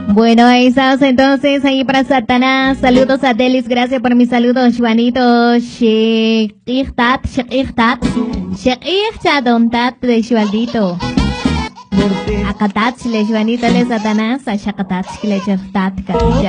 Bueno, ahí estamos entonces, ahí para Satanás. Saludos a Delis, gracias por mis saludos, Juanito. Shekirtat, Dontat de Jualdito. Akatat, le Juanito, le Satanás, a Shakatat, le Chertat,